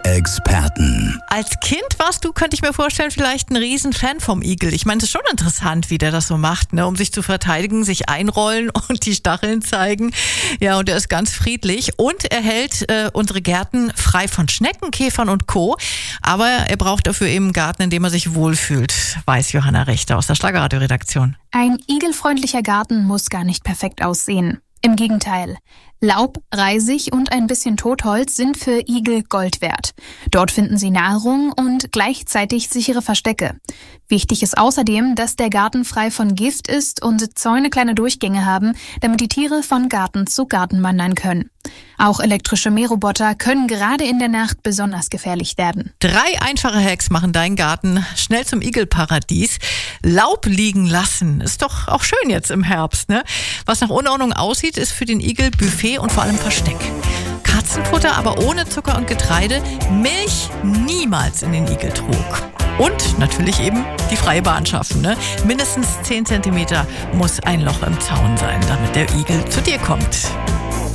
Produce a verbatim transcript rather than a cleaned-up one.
Experten. Als Kind warst du, könnte ich mir vorstellen, vielleicht ein Riesenfan vom Igel. Ich meine, es ist schon interessant, wie der das so macht, ne? Um sich zu verteidigen, sich einrollen und die Stacheln zeigen. Ja, und er ist ganz friedlich und er hält äh, unsere Gärten frei von Schnecken, Käfern und Co. Aber er braucht dafür eben einen Garten, in dem er sich wohlfühlt, weiß Johanna Richter aus der Schlagerradio-Redaktion. Ein igelfreundlicher Garten muss gar nicht perfekt aussehen. Im Gegenteil. Laub, Reisig und ein bisschen Totholz sind für Igel Gold wert. Dort finden sie Nahrung und gleichzeitig sichere Verstecke. Wichtig ist außerdem, dass der Garten frei von Gift ist und Zäune kleine Durchgänge haben, damit die Tiere von Garten zu Garten wandern können. Auch elektrische Mähroboter können gerade in der Nacht besonders gefährlich werden. Drei einfache Hacks machen deinen Garten schnell zum Igelparadies. Laub liegen lassen. Ist doch auch schön jetzt im Herbst, ne? Was nach Unordnung aussieht, ist für den Igel Buffet und vor allem Versteck. Katzenfutter, aber ohne Zucker und Getreide. Milch niemals in den Igeltrog. Und natürlich eben die freie Bahn schaffen, ne? Mindestens zehn Zentimeter muss ein Loch im Zaun sein, damit der Igel zu dir kommt.